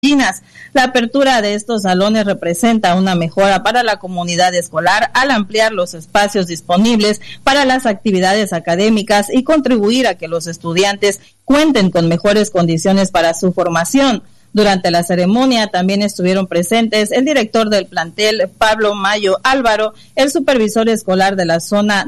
La apertura de estos salones representa una mejora para la comunidad escolar al ampliar los espacios disponibles para las actividades académicas y contribuir a que los estudiantes cuenten con mejores condiciones para su formación. Durante la ceremonia también estuvieron presentes el director del plantel, Pablo Mayo Álvaro, el supervisor escolar de la zona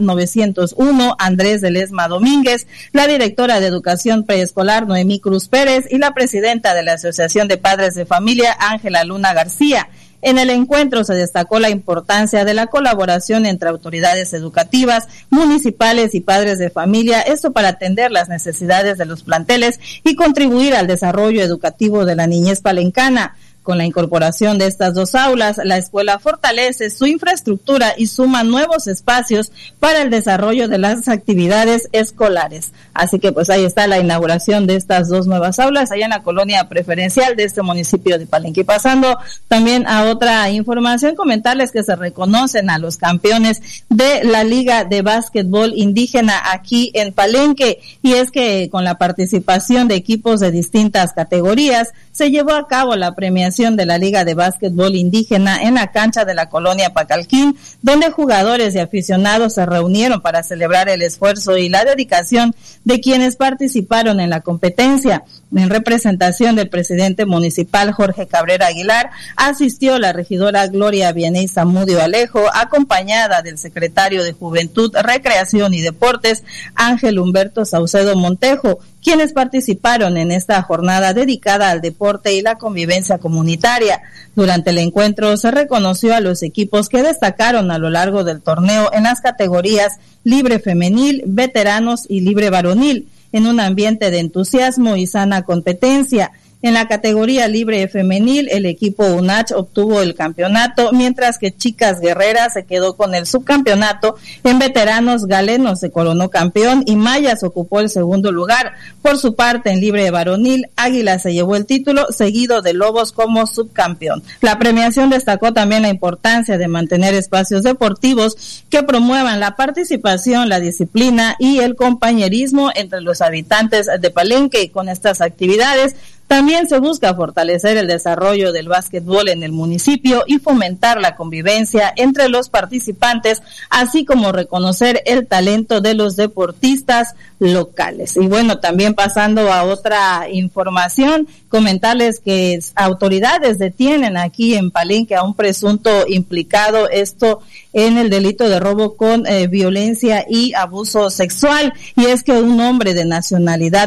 901, Andrés de Lesma Domínguez, la directora de educación preescolar, Noemí Cruz Pérez, y la presidenta de la Asociación de Padres de Familia, Ángela Luna García. En el encuentro se destacó la importancia de la colaboración entre autoridades educativas, municipales y padres de familia, esto para atender las necesidades de los planteles y contribuir al desarrollo educativo de la niñez palencana. Con la incorporación de estas dos aulas, la escuela fortalece su infraestructura y suma nuevos espacios para el desarrollo de las actividades escolares. Así que pues ahí está la inauguración de estas dos nuevas aulas allá en la colonia preferencial de este municipio de Palenque. Y pasando también a otra información, comentarles que se reconocen a los campeones de la Liga de Básquetbol Indígena aquí en Palenque, y es que con la participación de equipos de distintas categorías se llevó a cabo la premiación de la Liga de Básquetbol Indígena en la cancha de la colonia Pacalquín, donde jugadores y aficionados se reunieron para celebrar el esfuerzo y la dedicación de quienes participaron en la competencia. En representación del presidente municipal Jorge Cabrera Aguilar, asistió la regidora Gloria Vianey Zamudio Alejo, acompañada del secretario de Juventud, Recreación y Deportes, Ángel Humberto Saucedo Montejo, quienes participaron en esta jornada dedicada al deporte y la convivencia comunitaria. Durante el encuentro se reconoció a los equipos que destacaron a lo largo del torneo en las categorías libre femenil, veteranos y libre varonil, en un ambiente de entusiasmo y sana competencia. En la categoría libre femenil, el equipo UNACH obtuvo el campeonato, mientras que Chicas Guerreras se quedó con el subcampeonato. En veteranos, Galeno se coronó campeón y Mayas ocupó el segundo lugar. Por su parte, en libre varonil, Águila se llevó el título, seguido de Lobos como subcampeón. La premiación destacó también la importancia de mantener espacios deportivos que promuevan la participación, la disciplina y el compañerismo entre los habitantes de Palenque, y con estas actividades también se busca fortalecer el desarrollo del básquetbol en el municipio y fomentar la convivencia entre los participantes, así como reconocer el talento de los deportistas locales. Y bueno, también pasando a otra información, comentarles que autoridades detienen aquí en Palenque a un presunto implicado, esto en el delito de robo con violencia y abuso sexual, y es que un hombre de nacionalidad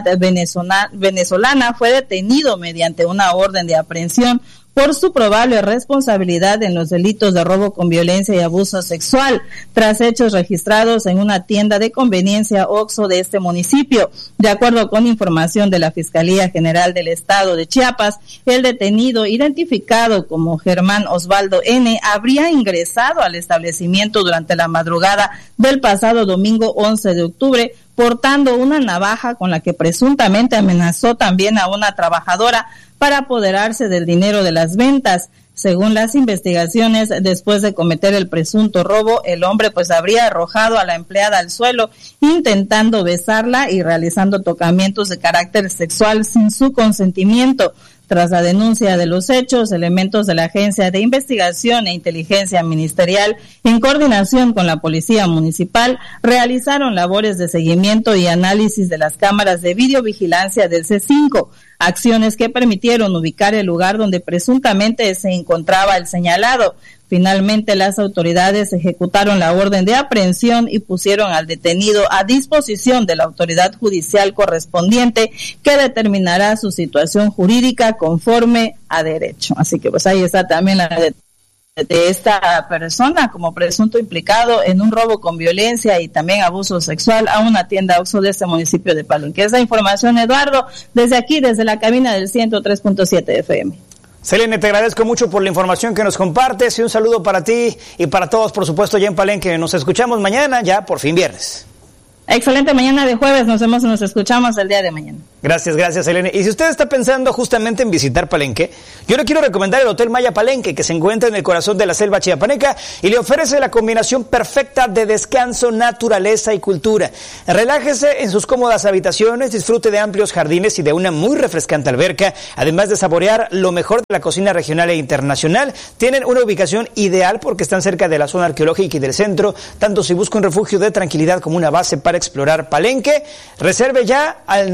venezolana fue detenido mediante una orden de aprehensión por su probable responsabilidad en los delitos de robo con violencia y abuso sexual, tras hechos registrados en una tienda de conveniencia OXXO de este municipio. De acuerdo con información de la Fiscalía General del Estado de Chiapas, el detenido, identificado como Germán Osvaldo N., habría ingresado al establecimiento durante la madrugada del pasado domingo 11 de octubre, portando una navaja con la que presuntamente amenazó también a una trabajadora para apoderarse del dinero de las ventas. Según las investigaciones, después de cometer el presunto robo, el hombre pues habría arrojado a la empleada al suelo, intentando besarla y realizando tocamientos de carácter sexual sin su consentimiento. Tras la denuncia de los hechos, elementos de la Agencia de Investigación e Inteligencia Ministerial, en coordinación con la Policía Municipal, realizaron labores de seguimiento y análisis de las cámaras de videovigilancia del C5, acciones que permitieron ubicar el lugar donde presuntamente se encontraba el señalado. Finalmente, las autoridades ejecutaron la orden de aprehensión y pusieron al detenido a disposición de la autoridad judicial correspondiente, que determinará su situación jurídica conforme a derecho. Así que pues ahí está también la de esta persona como presunto implicado en un robo con violencia y también abuso sexual a una tienda OXXO de este municipio de Palenque. Esa información, Eduardo, desde aquí, desde la cabina del 103.7 FM. Selene, te agradezco mucho por la información que nos compartes y un saludo para ti y para todos, por supuesto, ya en Palenque. Nos escuchamos mañana, ya por fin viernes. Excelente mañana de jueves, nos escuchamos el día de mañana. Gracias, Elena. Y si usted está pensando justamente en visitar Palenque, yo le quiero recomendar el Hotel Maya Palenque, que se encuentra en el corazón de la selva chiapaneca y le ofrece la combinación perfecta de descanso, naturaleza y cultura. Relájese en sus cómodas habitaciones, disfrute de amplios jardines y de una muy refrescante alberca, además de saborear lo mejor de la cocina regional e internacional. Tienen una ubicación ideal porque están cerca de la zona arqueológica y del centro, tanto si busca un refugio de tranquilidad como una base para explorar Palenque. Reserve ya al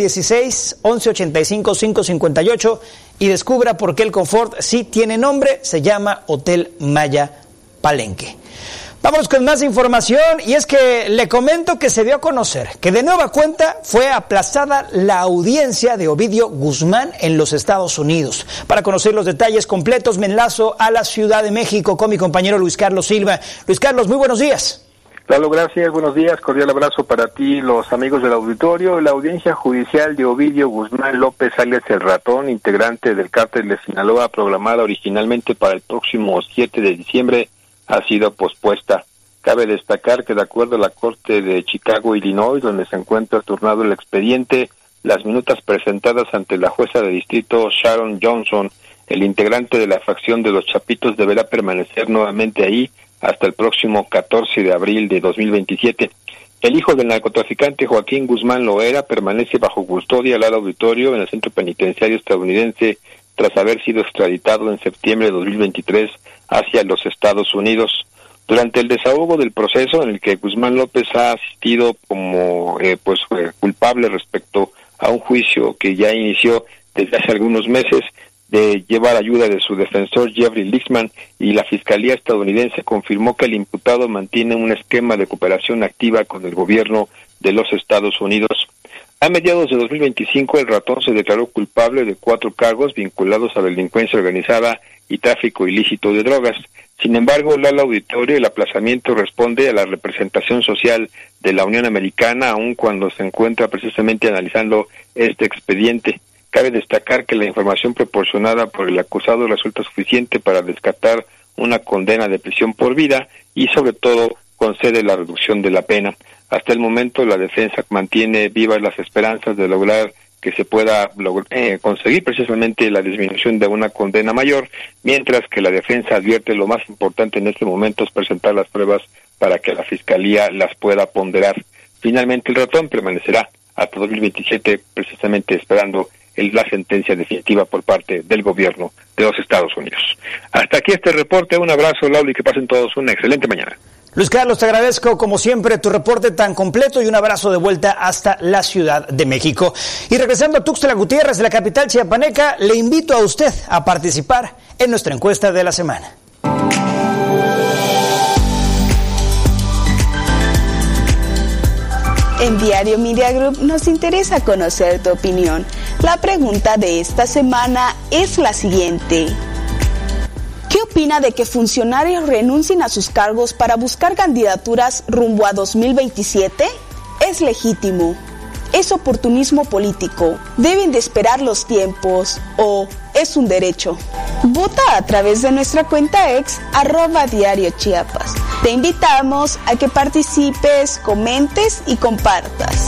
916-1185-558 y descubra por qué el confort sí tiene nombre, se llama Hotel Maya Palenque. Vamos con más información y es que le comento que se dio a conocer que de nueva cuenta fue aplazada la audiencia de Ovidio Guzmán en los Estados Unidos. Para conocer los detalles completos me enlazo a la Ciudad de México con mi compañero Luis Carlos Silva. Luis Carlos, muy buenos días. Lalo, gracias, buenos días, cordial abrazo para ti, los amigos del auditorio. La audiencia judicial de Ovidio Guzmán López alias El Ratón, integrante del cártel de Sinaloa, programada originalmente para el próximo 7 de diciembre, ha sido pospuesta. Cabe destacar que de acuerdo a la Corte de Chicago, Illinois, donde se encuentra turnado el expediente, las minutas presentadas ante la jueza de distrito Sharon Johnson, el integrante de la facción de los Chapitos, deberá permanecer nuevamente ahí hasta el próximo 14 de abril de 2027. El hijo del narcotraficante Joaquín Guzmán Loera permanece bajo custodia al auditorio en el centro penitenciario estadounidense tras haber sido extraditado en septiembre de 2023 hacia los Estados Unidos. Durante el desahogo del proceso en el que Guzmán López ha asistido como culpable respecto a un juicio que ya inició desde hace algunos meses, de llevar ayuda de su defensor Jeffrey Lixman, y la Fiscalía estadounidense confirmó que el imputado mantiene un esquema de cooperación activa con el gobierno de los Estados Unidos. A mediados de 2025, el ratón se declaró culpable de 4 cargos vinculados a delincuencia organizada y tráfico ilícito de drogas. Sin embargo, al auditorio, el aplazamiento responde a la representación social de la Unión Americana, aun cuando se encuentra precisamente analizando este expediente. Cabe destacar que la información proporcionada por el acusado resulta suficiente para descartar una condena de prisión por vida y, sobre todo, concede la reducción de la pena. Hasta el momento, la defensa mantiene vivas las esperanzas de lograr que se pueda conseguir precisamente la disminución de una condena mayor, mientras que la defensa advierte lo más importante en este momento es presentar las pruebas para que la Fiscalía las pueda ponderar. Finalmente, el ratón permanecerá hasta 2027 precisamente esperando la sentencia definitiva por parte del gobierno de los Estados Unidos. Hasta aquí este reporte, un abrazo, Laura, y que pasen todos una excelente mañana. Luis Carlos, te agradezco como siempre tu reporte tan completo y un abrazo de vuelta hasta la Ciudad de México. Y regresando a Tuxtla Gutiérrez, la capital chiapaneca, le invito a usted a participar en nuestra encuesta de la semana. En Diario Media Group nos interesa conocer tu opinión. La pregunta de esta semana es la siguiente. ¿Qué opina de que funcionarios renuncien a sus cargos para buscar candidaturas rumbo a 2027? ¿Es legítimo? ¿Es oportunismo político? ¿Deben de esperar los tiempos? ¿O es un derecho? Vota a través de nuestra cuenta ex @Diario Chiapas. Te invitamos a que participes, comentes y compartas.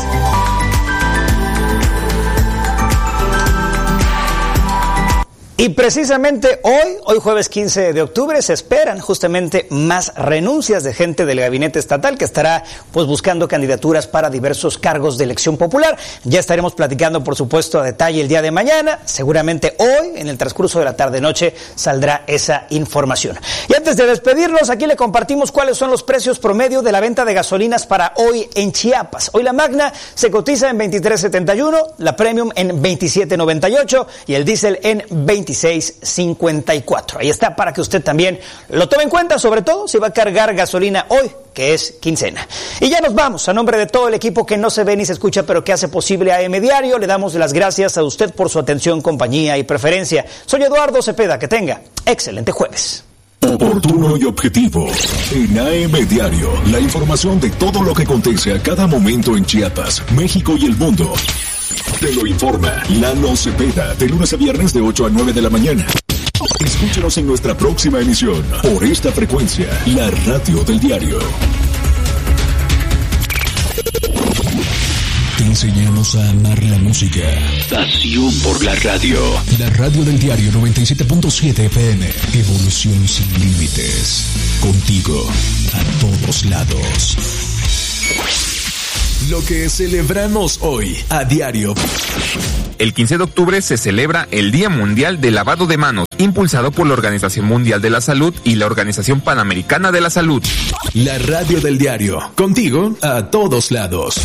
Y precisamente hoy jueves 15 de octubre, se esperan justamente más renuncias de gente del gabinete estatal que estará buscando candidaturas para diversos cargos de elección popular. Ya estaremos platicando, por supuesto, a detalle el día de mañana. Seguramente hoy, en el transcurso de la tarde-noche, saldrá esa información. Y antes de despedirnos, aquí le compartimos cuáles son los precios promedio de la venta de gasolinas para hoy en Chiapas. Hoy la Magna se cotiza en 23.71, la Premium en 27.98 y el diésel en 26.54. Ahí está para que usted también lo tome en cuenta, sobre todo si va a cargar gasolina hoy, que es quincena. Y ya nos vamos. A nombre de todo el equipo que no se ve ni se escucha, pero que hace posible AM Diario, le damos las gracias a usted por su atención, compañía y preferencia. Soy Eduardo Cepeda. Que tenga excelente jueves. Oportuno y objetivo. En AM Diario, la información de todo lo que acontece a cada momento en Chiapas, México y el mundo. Te lo informa Lalo Cepeda, de lunes a viernes de 8 a 9 de la mañana. Escúchanos en nuestra próxima emisión, por esta frecuencia, la radio del diario. Enséñanos a amar la música. Pasión por la radio. La radio del diario 97.7 FM. Evolución sin límites. Contigo a todos lados. Lo que celebramos hoy a diario. El 15 de octubre se celebra el Día Mundial del Lavado de Manos, impulsado por la Organización Mundial de la Salud y la Organización Panamericana de la Salud. La radio del diario, contigo a todos lados.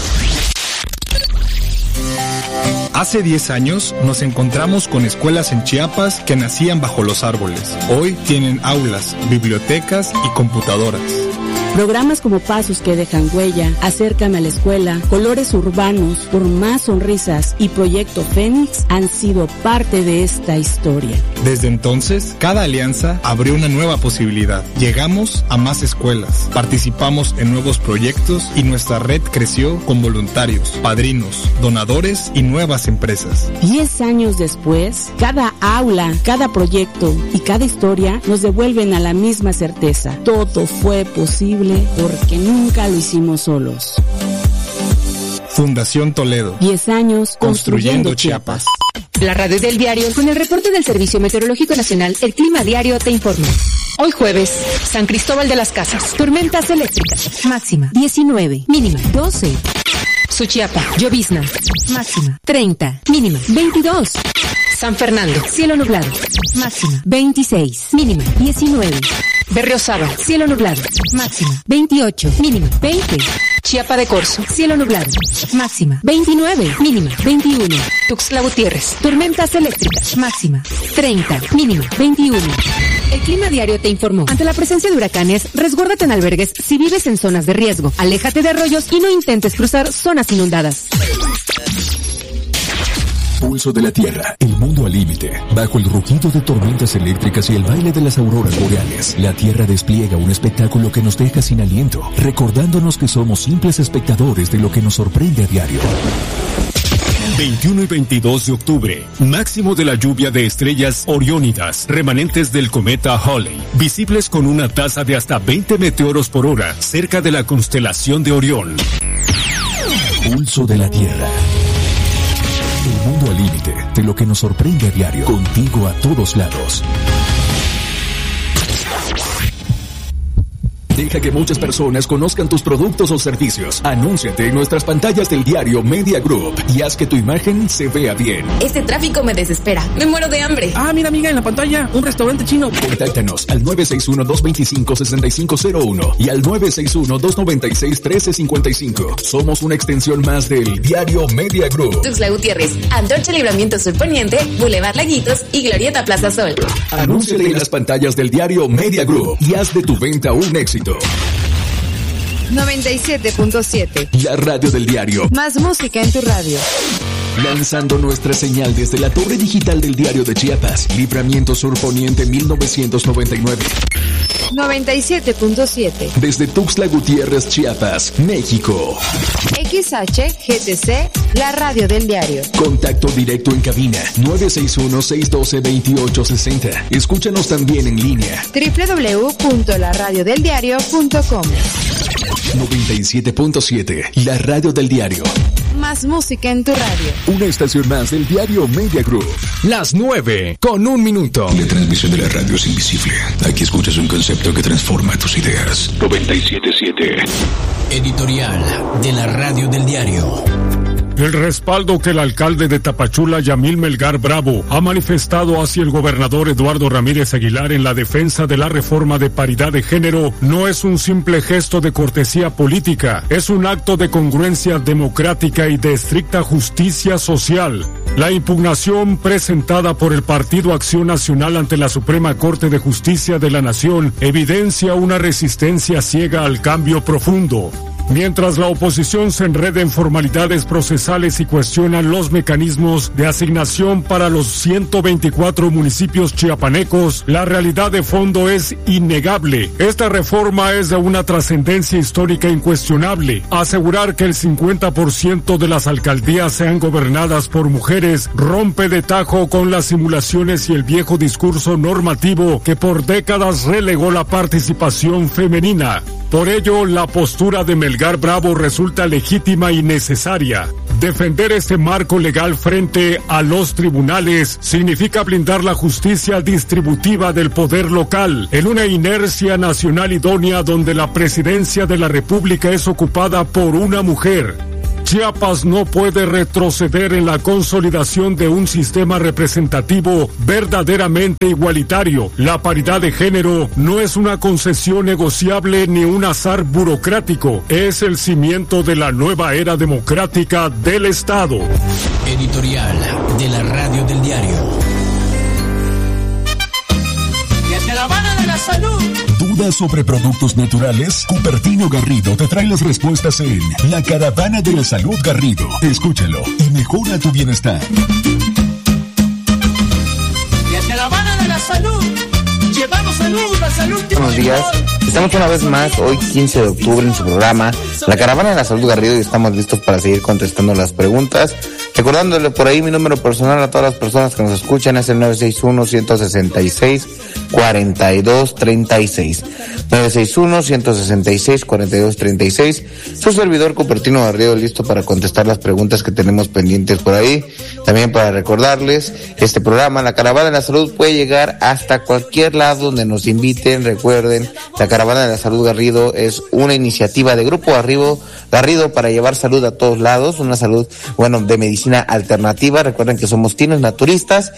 Hace 10 años nos encontramos con escuelas en Chiapas que nacían bajo los árboles. Hoy tienen aulas, bibliotecas y computadoras. Programas como Pasos que dejan huella, Acércame a la escuela, Colores urbanos, Por más sonrisas y Proyecto Fénix han sido parte de esta historia. Desde entonces, cada alianza abrió una nueva posibilidad. Llegamos a más escuelas, participamos en nuevos proyectos y nuestra red creció con voluntarios, padrinos, donadores y nuevas empresas. 10 años después, cada aula, cada proyecto y cada historia nos devuelven a la misma certeza. Todo fue posible porque nunca lo hicimos solos. Fundación Toledo. 10 años construyendo Chiapas. La radio del diario, con el reporte del Servicio Meteorológico Nacional, el Clima Diario te informa. Hoy jueves, San Cristóbal de las Casas, tormentas eléctricas, máxima 19, mínima 12. Suchiapa, llovizna, máxima 30, mínima 22. San Fernando, cielo nublado, máxima 26, mínima 19. Berriozábal, cielo nublado, máxima 28, mínima 20. Chiapa de Corzo, cielo nublado, máxima 29, mínima 21. Tuxtla Gutiérrez, tormentas eléctricas, máxima 30, mínima 21. El Clima Diario te informó. Ante la presencia de huracanes, resguárdate en albergues si vives en zonas de riesgo. Aléjate de arroyos y no intentes cruzar zonas inundadas. Pulso de la Tierra, el mundo al límite. Bajo el rugido de tormentas eléctricas y el baile de las auroras boreales, la Tierra despliega un espectáculo que nos deja sin aliento, recordándonos que somos simples espectadores de lo que nos sorprende a diario. 21 y 22 de octubre, máximo de la lluvia de estrellas oriónidas, remanentes del cometa Halley, visibles con una tasa de hasta 20 meteoros por hora, cerca de la constelación de Orión. Pulso de la Tierra. El mundo al límite de lo que nos sorprende a diario. Contigo a todos lados. Deja que muchas personas conozcan tus productos o servicios. Anúnciate en nuestras pantallas del diario Media Group y haz que tu imagen se vea bien. Este tráfico me desespera. Me muero de hambre. Ah, mira, amiga, en la pantalla, un restaurante chino. Contáctanos al 961-225-6501 y al 961-296-1355. Somos una extensión más del diario Media Group. Tuxtla Gutiérrez, Antorcha Libramiento Sur Poniente, Boulevard Laguitos y Glorieta Plaza Sol. Anúnciate en las pantallas del diario Media Group y haz de tu venta un éxito. 97.7. La radio del diario. Más música en tu radio. Lanzando nuestra señal desde la torre digital del diario de Chiapas. Libramiento Sur Poniente 1999. 97.7. Desde Tuxtla Gutiérrez, Chiapas, México. XHGTC, la radio del diario. Contacto directo en cabina 961-612-2860. Escúchanos también en línea. www.laradiodeldiario.com. 97.7, la radio del diario. Más música en tu radio. Una estación más del diario Media Group. Las 9:01. La transmisión de la radio es invisible. Aquí escuchas un concepto que transforma tus ideas. 97.7. Editorial de la radio del diario. El respaldo que el alcalde de Tapachula, Yamil Melgar Bravo, ha manifestado hacia el gobernador Eduardo Ramírez Aguilar en la defensa de la reforma de paridad de género no es un simple gesto de cortesía política, es un acto de congruencia democrática y de estricta justicia social. La impugnación presentada por el Partido Acción Nacional ante la Suprema Corte de Justicia de la Nación evidencia una resistencia ciega al cambio profundo. Mientras la oposición se enreda en formalidades procesales y cuestiona los mecanismos de asignación para los 124 municipios chiapanecos, la realidad de fondo es innegable. Esta reforma es de una trascendencia histórica incuestionable. Asegurar que el 50% de las alcaldías sean gobernadas por mujeres rompe de tajo con las simulaciones y el viejo discurso normativo que por décadas relegó la participación femenina. Por ello, la postura de Melgar Melgar Bravo resulta legítima y necesaria. Defender este marco legal frente a los tribunales significa blindar la justicia distributiva del poder local en una inercia nacional idónea donde la presidencia de la República es ocupada por una mujer. Chiapas no puede retroceder en la consolidación de un sistema representativo verdaderamente igualitario. La paridad de género no es una concesión negociable ni un azar burocrático. Es el cimiento de la nueva era democrática del Estado. Editorial de la Radio del Diario. Desde La Habana de la Salud. ¿Dudas sobre productos naturales? Cupertino Garrido te trae las respuestas en La Caravana de la Salud Garrido. Escúchalo y mejora tu bienestar. Desde La Habana de la Salud, llevamos salud a salud. Buenos días, estamos una vez más hoy 15 de octubre en su programa La Caravana de la Salud Garrido y estamos listos para seguir contestando las preguntas. Recordándole por ahí mi número personal a todas las personas que nos escuchan es el 961-166-4236. 961-166-4236. Su servidor Cupertino Garrido listo para contestar las preguntas que tenemos pendientes por ahí. También para recordarles, este programa, La Caravana de la Salud, puede llegar hasta cualquier lado donde nos inviten. Recuerden, La Caravana de la Salud Garrido es una iniciativa de Grupo Garrido para llevar salud a todos lados, una salud, de medicina alternativa. Recuerden que somos Tienes Naturistas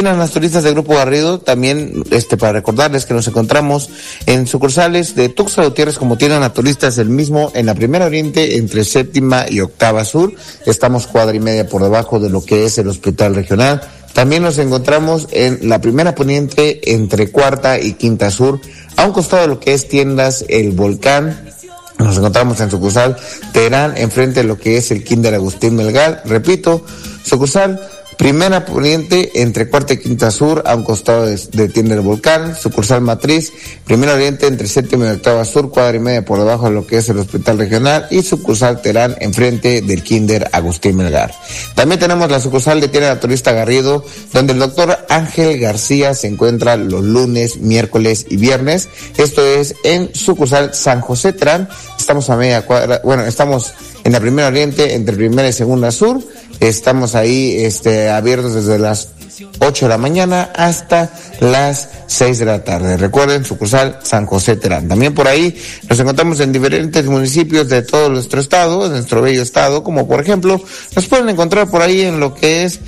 de Grupo Garrido. También, para recordarles que nos encontramos en sucursales de Tuxtla Gutiérrez como Tienes Naturistas, el mismo en la Primera Oriente entre Séptima y Octava Sur. Estamos cuadra y media por debajo de lo que es el Hospital Regional. También nos encontramos en la Primera Poniente entre Cuarta y Quinta Sur, a un costado de lo que es Tiendas El Volcán. Nos encontramos en sucursal Terán, enfrente de lo que es el Kinder Agustín Melgar. Repito, sucursal Primera Poniente entre Cuarta y Quinta Sur, a un costado de Tienda del Volcán. Sucursal Matriz, Primera Oriente entre Séptima y Octava Sur, cuadra y media por debajo de lo que es el Hospital Regional. Y sucursal Terán, enfrente del Kinder Agustín Melgar. También tenemos la sucursal de Tienda Naturista Garrido, donde el doctor Ángel García se encuentra los lunes, miércoles y viernes. Esto es en sucursal San José Terán. Estamos a media cuadra, estamos en la Primera Oriente entre Primera y Segunda Sur. Estamos ahí abiertos desde las 8 de la mañana hasta las 6 de la tarde. Recuerden, sucursal San José Terán. También por ahí nos encontramos en diferentes municipios de todo nuestro estado, de nuestro bello estado, como por ejemplo, nos pueden encontrar por ahí en lo que es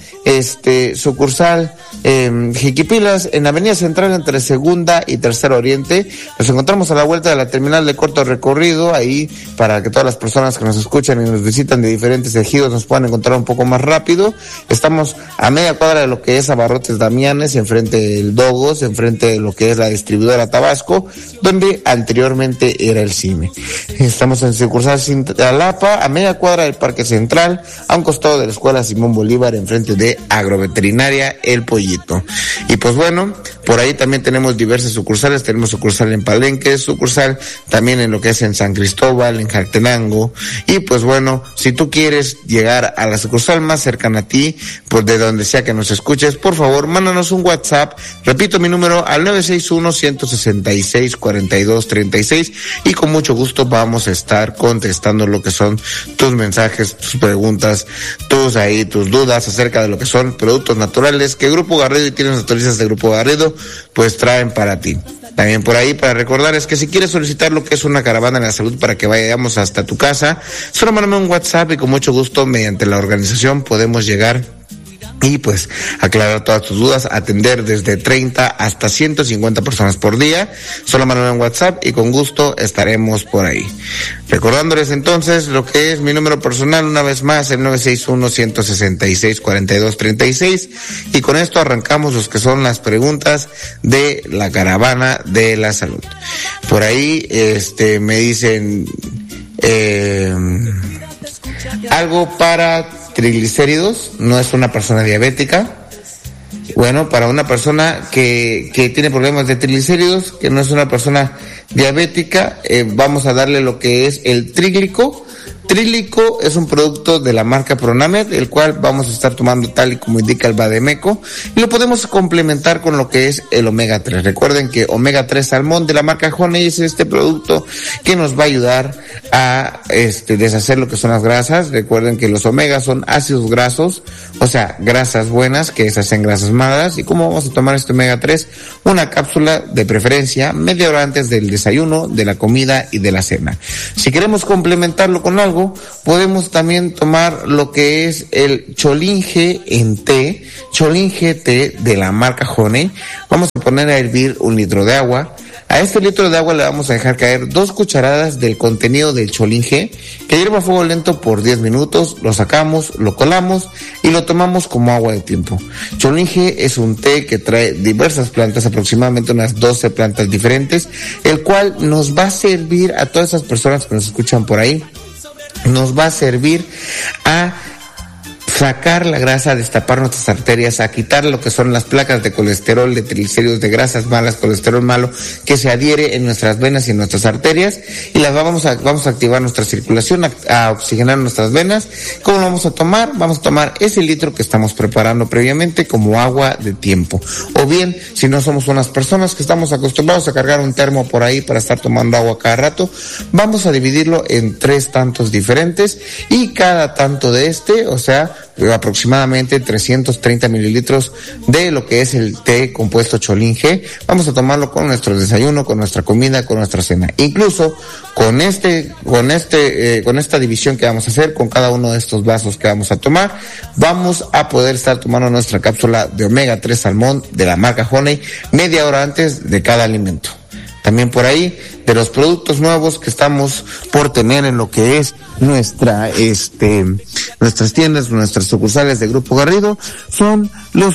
sucursal Jiquipilas, en la Avenida Central entre Segunda y Tercera Oriente. Nos encontramos a la vuelta de la terminal de corto recorrido, ahí para que todas las personas que nos escuchan y nos visitan de diferentes ejidos nos puedan encontrar un poco más rápido. Estamos a media cuadra de lo que es Abarrotes Damianes, enfrente del Dogos, enfrente de lo que es la distribuidora Tabasco, donde anteriormente era el CIME. Estamos en sucursal Cintalapa, a media cuadra del Parque Central, a un costado de la Escuela Simón Bolívar, enfrente de Agroveterinaria El Pollito. Y pues por ahí también tenemos diversas sucursales. Tenemos sucursal en Palenque, sucursal también en lo que es en San Cristóbal, en Jaltenango. Y pues si tú quieres llegar a la sucursal más cercana a ti, pues de donde sea que nos escuches, por favor, mándanos un WhatsApp. Repito mi número al 961-166-4236 y con mucho gusto vamos a estar contestando lo que son tus mensajes, tus preguntas, tus dudas acerca de lo que son productos naturales que Grupo Garrido y Tienes Naturistas de Grupo Garrido pues traen para ti. También por ahí para recordar es que si quieres solicitar lo que es una caravana de la salud para que vayamos hasta tu casa, solo mándame un WhatsApp y con mucho gusto mediante la organización podemos llegar y pues aclarar todas tus dudas, atender desde 30 hasta 150 personas por día. Solo mándame un WhatsApp y con gusto estaremos por ahí. Recordándoles entonces lo que es mi número personal, una vez más, el 961-166-4236. Y con esto arrancamos los que son las preguntas de la Caravana de la Salud. Por ahí me dicen algo para triglicéridos. No es una persona diabética. Para una persona que tiene problemas de triglicéridos, que no es una persona diabética, vamos a darle lo que es el Tríglico. Trílico es un producto de la marca Pronamed, el cual vamos a estar tomando tal y como indica el Bademeco, y lo podemos complementar con lo que es el omega 3. Recuerden que omega 3 salmón de la marca Honey es este producto que nos va a ayudar a deshacer lo que son las grasas. Recuerden que los omegas son ácidos grasos, o sea, grasas buenas que deshacen grasas malas. ¿Y cómo vamos a tomar este omega 3? Una cápsula de preferencia media hora antes del desayuno, de la comida y de la cena. Si queremos complementarlo con algo, podemos también tomar lo que es el Cholinge en té, Cholinge té de la marca Honey. Vamos a poner a hervir 1 litro de agua. A este litro de agua le vamos a dejar caer 2 cucharadas del contenido del Cholinge, que hierva a fuego lento por 10 minutos, lo sacamos, lo colamos y lo tomamos como agua de tiempo. Cholinge es un té que trae diversas plantas, aproximadamente unas 12 plantas diferentes, el cual nos va a servir a todas esas personas que nos escuchan por ahí, nos va a servir a sacar la grasa, a destapar nuestras arterias, a quitar lo que son las placas de colesterol, de triglicéridos, de grasas malas, colesterol malo que se adhiere en nuestras venas y en nuestras arterias, y las vamos a activar nuestra circulación, a oxigenar nuestras venas. ¿Cómo lo vamos a tomar? Vamos a tomar ese litro que estamos preparando previamente como agua de tiempo. O bien, si no somos unas personas que estamos acostumbrados a cargar un termo por ahí para estar tomando agua cada rato, vamos a dividirlo en 3 tantos diferentes, y cada tanto de o sea, aproximadamente 330 mililitros de lo que es el té compuesto Cholinge, vamos a tomarlo con nuestro desayuno, con nuestra comida, con nuestra cena. Incluso con esta división que vamos a hacer, con cada uno de estos vasos que vamos a tomar, vamos a poder estar tomando nuestra cápsula de omega 3 salmón de la marca Honey media hora antes de cada alimento. También por ahí, de los productos nuevos que estamos por tener en lo que es nuestras tiendas, nuestras sucursales de Grupo Garrido, son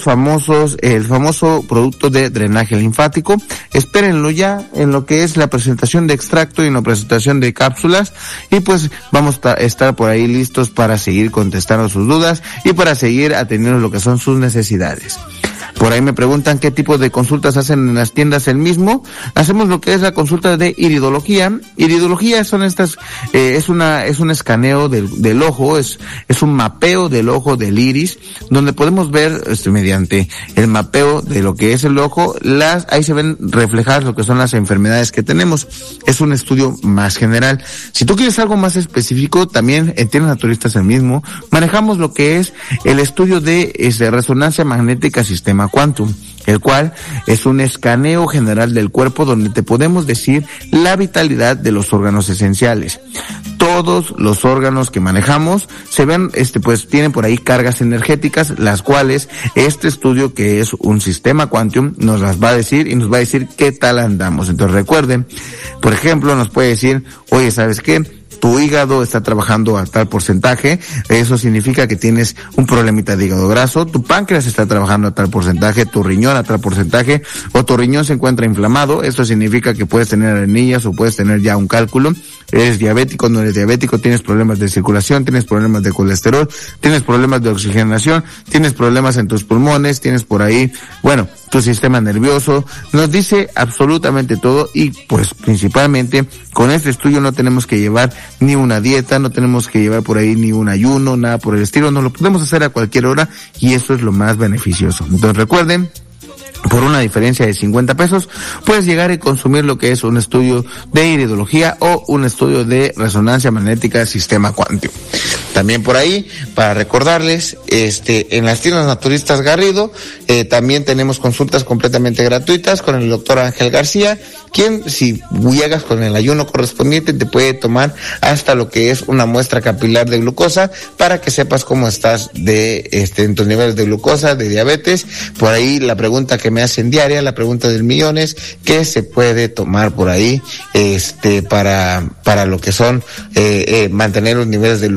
el famoso producto de drenaje linfático. Espérenlo ya en lo que es la presentación de extracto y en la presentación de cápsulas, y pues vamos a estar por ahí listos para seguir contestando sus dudas y para seguir atendiendo lo que son sus necesidades. Por ahí me preguntan qué tipo de consultas hacen en las tiendas. El mismo, hacemos lo que es la consulta de iridología. Iridología son estas, es un escaneo del ojo, es un mapeo del ojo del iris, donde podemos ver, mediante el mapeo de lo que es el ojo, ahí se ven reflejadas lo que son las enfermedades que tenemos. Es un estudio más general. Si tú quieres algo más específico, también en Tiendas Naturistas el mismo, manejamos lo que es el estudio de resonancia magnética sistema Quantum, el cual es un escaneo general del cuerpo donde te podemos decir la vitalidad de los órganos esenciales. Todos los órganos que manejamos se ven, pues tienen por ahí cargas energéticas, las cuales este estudio, que es un sistema Quantum, nos las va a decir, y nos va a decir qué tal andamos. Entonces recuerden, por ejemplo, nos puede decir, oye, ¿sabes qué? Tu hígado está trabajando a tal porcentaje, eso significa que tienes un problemita de hígado graso. Tu páncreas está trabajando a tal porcentaje, tu riñón a tal porcentaje, o tu riñón se encuentra inflamado, eso significa que puedes tener arenillas o puedes tener ya un cálculo. Eres diabético, no eres diabético, tienes problemas de circulación, tienes problemas de colesterol, tienes problemas de oxigenación, tienes problemas en tus pulmones, tienes por ahí, bueno, tu sistema nervioso, nos dice absolutamente todo. Y pues principalmente con este estudio no tenemos que llevar ni una dieta, no tenemos que llevar por ahí ni un ayuno, nada por el estilo, nos lo podemos hacer a cualquier hora, y eso es lo más beneficioso. Entonces recuerden, por una diferencia de 50 pesos, puedes llegar y consumir lo que es un estudio de iridología o un estudio de resonancia magnética sistema Quantum. También por ahí, para recordarles, en las Tiendas Naturistas Garrido, también tenemos consultas completamente gratuitas con el doctor Ángel García, quien, si llegas con el ayuno correspondiente, te puede tomar hasta lo que es una muestra capilar de glucosa para que sepas cómo estás en tus niveles de glucosa, de diabetes. Por ahí la pregunta que me hacen diaria, la pregunta del millón es qué se puede tomar por ahí para lo que son mantener los niveles de glucosa más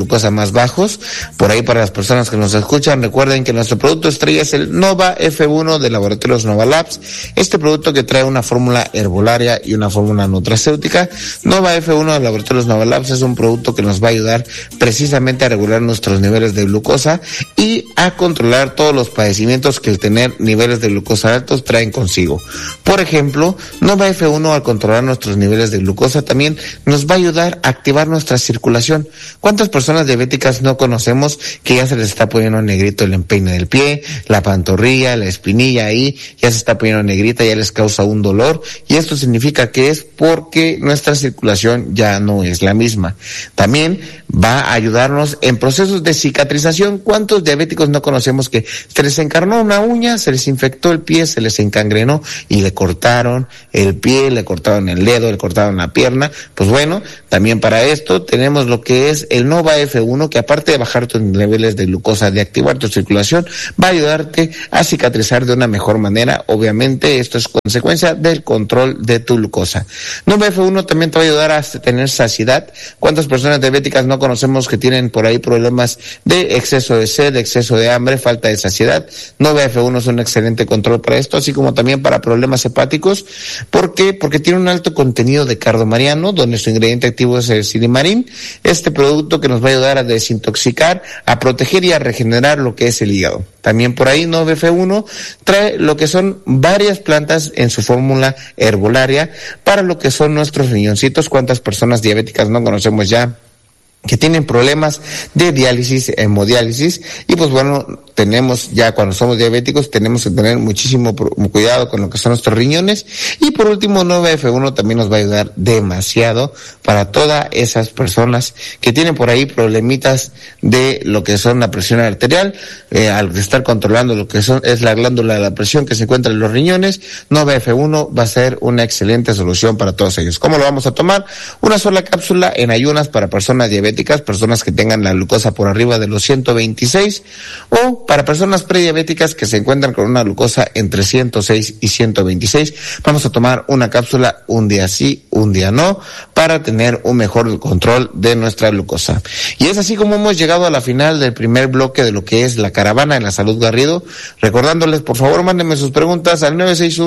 más bajos. Por ahí, para las personas que nos escuchan, recuerden que nuestro producto estrella es el Nova F1 de Laboratorios Nova Labs. Este producto que trae una fórmula herbolaria y una fórmula nutracéutica. Nova F1 de Laboratorios Nova Labs es un producto que nos va a ayudar precisamente a regular nuestros niveles de glucosa y a controlar todos los padecimientos que el tener niveles de glucosa altos traen consigo. Por ejemplo, Nova F1, al controlar nuestros niveles de glucosa, también nos va a ayudar a activar nuestra circulación. ¿Cuántas personas diabéticas no conocemos que ya se les está poniendo negrito el empeine del pie, la pantorrilla, la espinilla ahí, ya se está poniendo negrita, ya les causa un dolor? Y esto significa que es porque nuestra circulación ya no es la misma. También va a ayudarnos en procesos de cicatrización. ¿Cuántos diabéticos no conocemos que se les encarnó una uña, se les infectó el pie, se les encangrenó y le cortaron el pie, le cortaron el dedo, le cortaron la pierna? Pues bueno, también para esto tenemos lo que es el Nova F1, que aparte de bajar tus niveles de glucosa, de activar tu circulación, va a ayudarte a cicatrizar de una mejor manera. Obviamente esto es consecuencia del control de tu glucosa. Nova F1 también te va a ayudar a tener saciedad. ¿Cuántas personas diabéticas no conocemos que tienen por ahí problemas de exceso de sed, de exceso de hambre, falta de saciedad? Nova F1 es un excelente control para esto, así como también para problemas hepáticos. ¿Por qué? Porque tiene un alto contenido de cardomariano, donde su ingrediente activo es el silimarín, este producto que nos va a ayudar a desintoxicar, a proteger y a regenerar lo que es el hígado. También por ahí Nova F1 trae lo que son varias plantas en su fórmula herbolaria para lo que son nuestros riñoncitos. ¿Cuántas personas diabéticas no conocemos ya que tienen problemas de diálisis, hemodiálisis? Y pues bueno, tenemos ya, cuando somos diabéticos, tenemos que tener muchísimo cuidado con lo que son nuestros riñones. Y por último, Nova F1 también nos va a ayudar demasiado para todas esas personas que tienen por ahí problemitas de lo que son la presión arterial, al estar controlando lo que es la glándula de la presión que se encuentra en los riñones. Nova F1 va a ser una excelente solución para todos ellos. ¿Cómo lo vamos a tomar? Una sola cápsula en ayunas para personas diabéticas, personas que tengan la glucosa por arriba de los 126, o para personas prediabéticas que se encuentran con una glucosa entre 106 y 126. Vamos a tomar una cápsula un día sí, un día no, para tener un mejor control de nuestra glucosa. Y es así como hemos llegado a la final del primer bloque de lo que es la caravana en la Salud Garrido. Recordándoles, por favor, mándenme sus preguntas al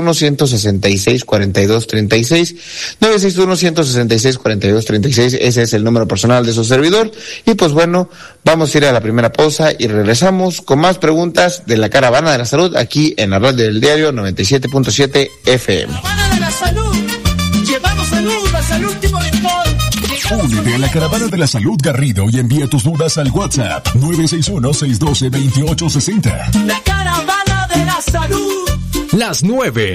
961-166-4236, 961-166-4236, ese es el número personal de su servidor. Y pues bueno, vamos a ir a la primera pausa y regresamos con más preguntas de la Caravana de la Salud aquí en la Radio del Diario 97.7 FM. Caravana de la Salud, llevamos salud hasta el último rincón. Únete a la Caravana de la Salud Garrido y envía tus dudas al WhatsApp 961-612-2860. La Caravana de la Salud. Las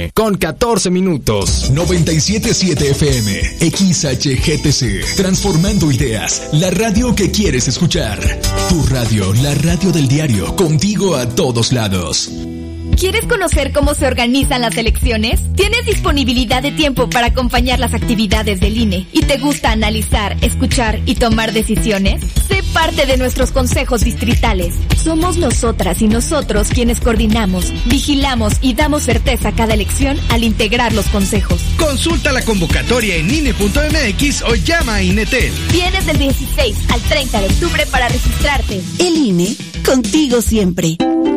9:14. 97.7 FM, XHGTC, transformando ideas, la radio que quieres escuchar. Tu radio, la radio del diario, contigo a todos lados. ¿Quieres conocer cómo se organizan las elecciones? ¿Tienes disponibilidad de tiempo para acompañar las actividades del INE y te gusta analizar, escuchar y tomar decisiones? Sé parte de nuestros consejos distritales. Somos nosotras y nosotros quienes coordinamos, vigilamos y damos certeza a cada elección al integrar los consejos. Consulta la convocatoria en INE.mx o llama a INETEL. Tienes del 16 al 30 de octubre para registrarte. El INE, contigo siempre.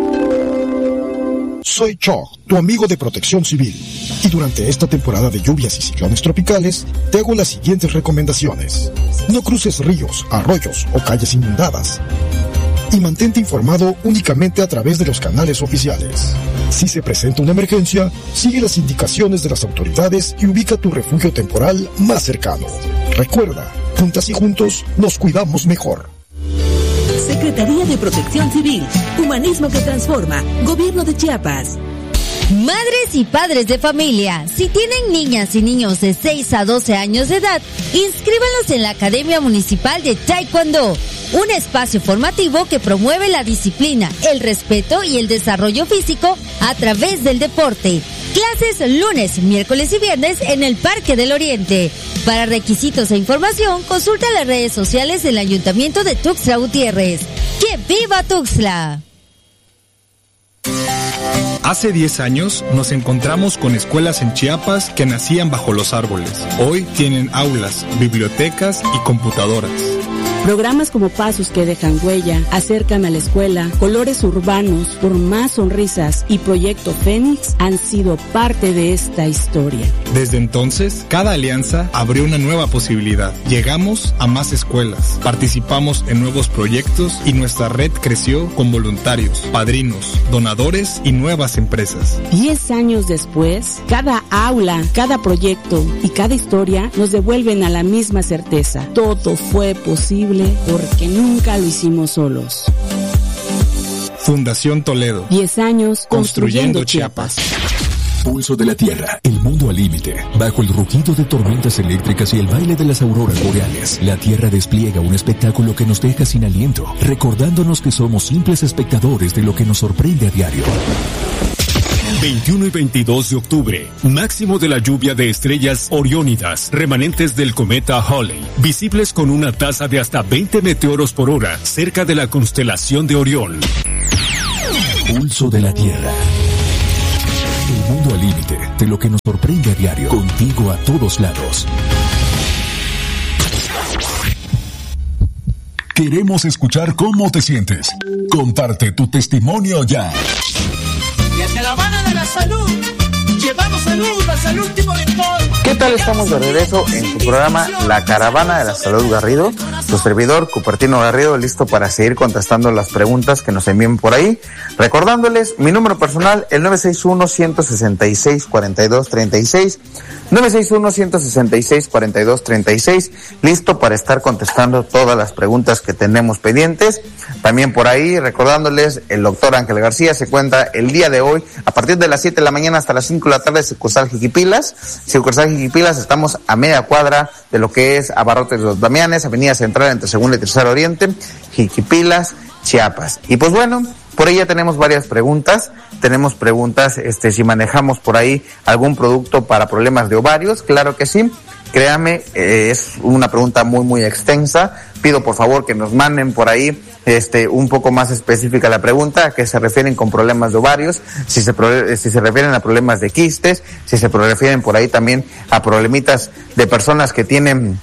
Soy Cho, tu amigo de Protección Civil, y durante esta temporada de lluvias y ciclones tropicales, te hago las siguientes recomendaciones. No cruces ríos, arroyos o calles inundadas, y mantente informado únicamente a través de los canales oficiales. Si se presenta una emergencia, sigue las indicaciones de las autoridades y ubica tu refugio temporal más cercano. Recuerda, juntas y juntos nos cuidamos mejor. Secretaría de Protección Civil, Humanismo que Transforma, Gobierno de Chiapas. Madres y padres de familia, si tienen niñas y niños de 6 a 12 años de edad, inscríbanlos en la Academia Municipal de Taekwondo, un espacio formativo que promueve la disciplina, el respeto y el desarrollo físico a través del deporte. Clases lunes, miércoles y viernes en el Parque del Oriente. Para requisitos e información, consulta las redes sociales del Ayuntamiento de Tuxtla Gutiérrez. ¡Que viva Tuxtla! Hace 10 años nos encontramos con escuelas en Chiapas que nacían bajo los árboles. Hoy tienen aulas, bibliotecas y computadoras. Programas como Pasos que dejan huella, Acércame a la escuela, Colores urbanos, Por más sonrisas y Proyecto Fénix han sido parte de esta historia. Desde entonces, cada alianza abrió una nueva posibilidad. Llegamos a más escuelas, participamos en nuevos proyectos y nuestra red creció con voluntarios, padrinos, donadores y nuevas empresas. 10 años después, cada aula, cada proyecto y cada historia nos devuelven a la misma certeza. Todo fue posible porque nunca lo hicimos solos. Fundación Toledo. 10 años construyendo Chiapas. Pulso de la Tierra, el mundo al límite. Bajo el rugido de tormentas eléctricas y el baile de las auroras boreales, la Tierra despliega un espectáculo que nos deja sin aliento, recordándonos que somos simples espectadores de lo que nos sorprende a diario. 21 y 22 de octubre, máximo de la lluvia de estrellas oriónidas, remanentes del cometa Halley, visibles con una tasa de hasta 20 meteoros por hora, cerca de la constelación de Orión. Pulso de la Tierra. El mundo al límite de lo que nos sorprende a diario, contigo a todos lados. Queremos escuchar cómo te sientes. Comparte tu testimonio ya. Desde La Habana de la Salud, llevamos salud hasta el último rincón. ¿Qué tal? Estamos de regreso en tu programa La Caravana de la Salud Garrido. Tu servidor, Cupertino Garrido, listo para seguir contestando las preguntas que nos envíen por ahí. Recordándoles, mi número personal, el 961-166-4236. 961-166-4236. Listo para estar contestando todas las preguntas que tenemos pendientes. También por ahí, recordándoles, el doctor Ángel García se encuentra el día de hoy, a partir de las 7 de la mañana hasta las 5 de la tarde, sucursal Jiquipilas. Sucursal Jiquipilas, estamos a media cuadra de lo que es Abarrotes de los Damianes, Avenida Central entre Segunda y Tercera Oriente, Jiquipilas, Chiapas. Y pues bueno, por ahí ya tenemos varias preguntas. Tenemos preguntas, si manejamos por ahí algún producto para problemas de ovarios. Claro que sí. Créame, es una pregunta muy, muy extensa. Pido por favor que nos manden por ahí, un poco más específica la pregunta, a qué se refieren con problemas de ovarios, si se refieren a problemas de quistes, si se refieren por ahí también a problemitas de personas que tienen,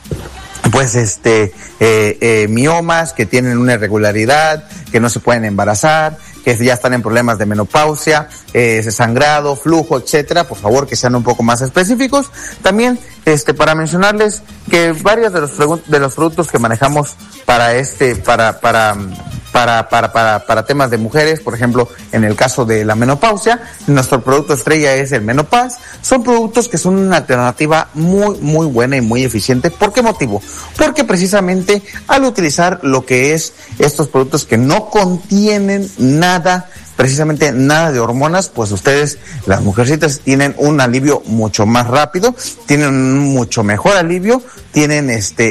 miomas, que tienen una irregularidad, que no se pueden embarazar, que ya están en problemas de menopausia, sangrado, flujo, etcétera. Por favor, que sean un poco más específicos. También, para mencionarles que varios de los productos que manejamos para temas de mujeres, por ejemplo, en el caso de la menopausia, nuestro producto estrella es el Menopaz. Son productos que son una alternativa muy, muy buena y muy eficiente. ¿Por qué motivo? Porque precisamente al utilizar lo que es estos productos que no contienen precisamente nada de hormonas, pues ustedes, las mujercitas, tienen un alivio mucho más rápido, tienen un mucho mejor alivio, tienen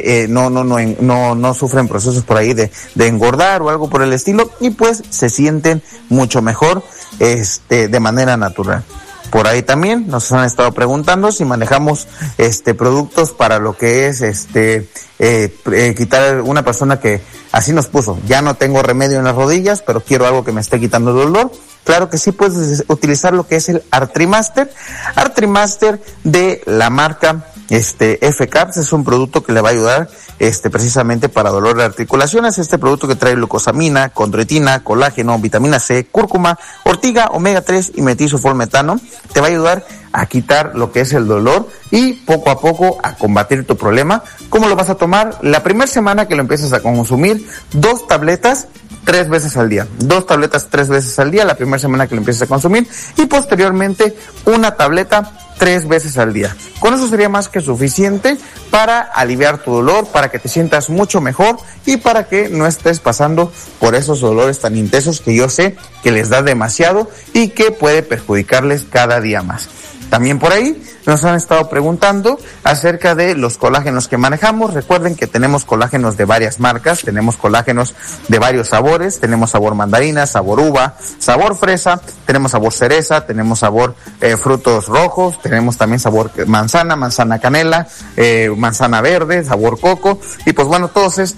no sufren procesos por ahí de engordar o algo por el estilo, y pues se sienten mucho mejor de manera natural. Por ahí también nos han estado preguntando si manejamos productos para lo que es quitar una persona que así nos puso, ya no tengo remedio en las rodillas, pero quiero algo que me esté quitando el dolor. Claro que sí, puedes utilizar lo que es el Artrimaster. Artrimaster de la marca F-Caps es un producto que le va a ayudar precisamente para dolor de articulaciones. Este producto que trae glucosamina, condroitina, colágeno, vitamina C, cúrcuma, ortiga, omega 3 y metisoformetano, te va a ayudar a quitar lo que es el dolor y poco a poco a combatir tu problema. ¿Cómo lo vas a tomar? La primera semana que lo empiezas a consumir, 2 tabletas 3 veces al día. 2 tabletas 3 veces al día, la primera semana que lo empieces a consumir, y posteriormente 1 tableta 3 veces al día. Con eso sería más que suficiente para aliviar tu dolor, para que te sientas mucho mejor y para que no estés pasando por esos dolores tan intensos que yo sé que les da demasiado y que puede perjudicarles cada día más. También por ahí nos han estado preguntando acerca de los colágenos que manejamos. Recuerden que tenemos colágenos de varias marcas, tenemos colágenos de varios sabores, tenemos sabor mandarina, sabor uva, sabor fresa, tenemos sabor cereza, tenemos sabor frutos rojos, tenemos también sabor manzana, manzana canela, manzana verde, sabor coco, y pues bueno, todos estos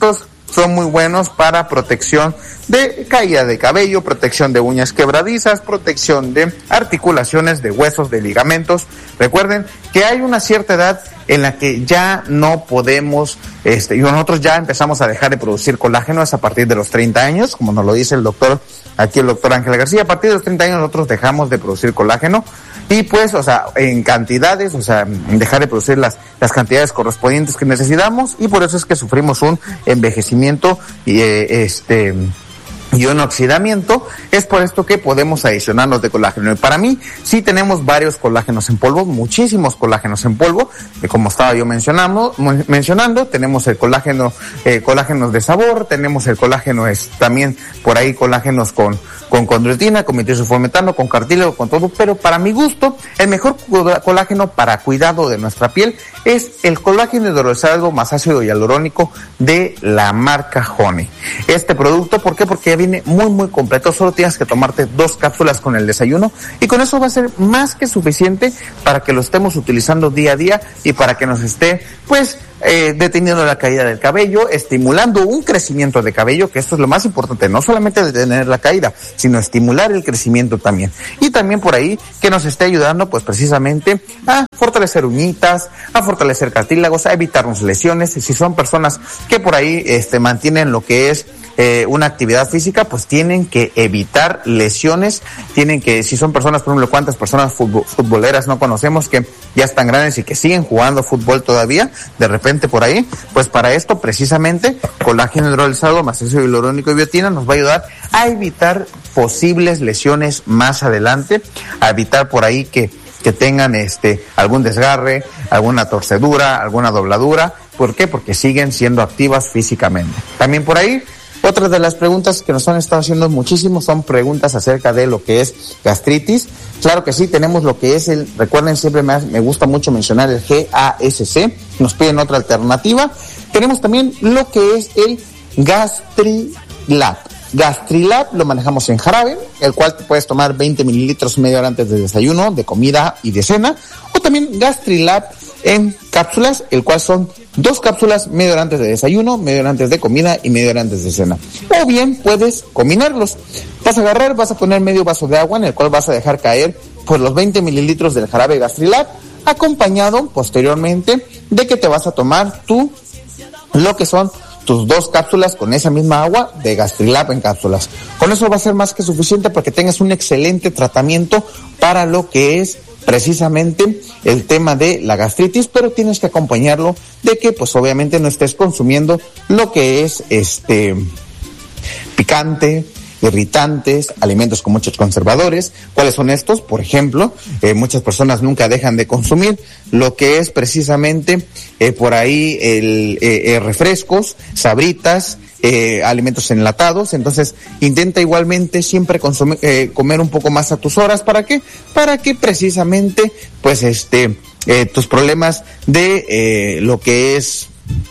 son muy buenos para protección de caída de cabello, protección de uñas quebradizas, protección de articulaciones, de huesos, de ligamentos. Recuerden que hay una cierta edad en la que ya no podemos, y nosotros ya empezamos a dejar de producir colágeno, es a partir de los 30 años, como nos lo dice el doctor Ángel García. A partir de los 30 años nosotros dejamos de producir colágeno y pues, en cantidades, dejar de producir las cantidades correspondientes que necesitamos, y por eso es que sufrimos un envejecimiento y un oxidamiento. Es por esto que podemos adicionarnos de colágeno. Y para mí, sí tenemos varios colágenos en polvo, muchísimos colágenos en polvo, como estaba yo mencionando, tenemos el colágeno, colágenos de sabor, tenemos el colágeno, también por ahí colágenos con condroitina, con metilsulfometano, con cartílago, con todo, pero para mi gusto, el mejor colágeno para cuidado de nuestra piel es el colágeno hidrolizado más ácido hialurónico de la marca Honey. Este producto, ¿por qué? Porque viene muy muy completo, solo tienes que tomarte 2 cápsulas con el desayuno y con eso va a ser más que suficiente para que lo estemos utilizando día a día y para que nos esté deteniendo la caída del cabello, estimulando un crecimiento de cabello, que esto es lo más importante, no solamente detener la caída, sino estimular el crecimiento también. Y también por ahí que nos esté ayudando pues precisamente a fortalecer uñitas, a fortalecer cartílagos, a evitarnos lesiones. Si son personas que por ahí mantienen lo que es una actividad física, pues tienen que evitar lesiones, si son personas, por ejemplo, cuántas personas futboleras no conocemos que ya están grandes y que siguen jugando fútbol todavía, de repente por ahí, pues para esto precisamente colágeno hidrolizado más ácido hialurónico y biotina nos va a ayudar a evitar posibles lesiones más adelante, a evitar por ahí que tengan algún desgarre, alguna torcedura, alguna dobladura. ¿Por qué? Porque siguen siendo activas físicamente. También por ahí, otra de las preguntas que nos han estado haciendo muchísimo son preguntas acerca de lo que es gastritis. Claro que sí, tenemos lo que es recuerden, siempre me gusta mucho mencionar el GASC, nos piden otra alternativa. Tenemos también lo que es el Gastrilab. Gastrilab lo manejamos en jarabe, el cual te puedes tomar 20 mililitros media hora antes de desayuno, de comida y de cena, o también Gastrilab en cápsulas, el cual son 2 cápsulas media hora antes de desayuno, media hora antes de comida y media hora antes de cena. O bien puedes combinarlos. Vas a poner medio vaso de agua en el cual vas a dejar caer pues los 20 mililitros del jarabe Gastrilab, acompañado posteriormente de que te vas a tomar lo que son tus 2 cápsulas con esa misma agua de Gastrilab en cápsulas. Con eso va a ser más que suficiente para que tengas un excelente tratamiento para lo que es precisamente el tema de la gastritis, pero tienes que acompañarlo de que pues obviamente no estés consumiendo lo que es picante, irritantes, alimentos con muchos conservadores. ¿Cuáles son estos? Por ejemplo, muchas personas nunca dejan de consumir lo que es precisamente por ahí refrescos, sabritas, alimentos enlatados. Entonces intenta igualmente siempre comer un poco más a tus horas. ¿Para qué? Para que precisamente pues tus problemas de lo que es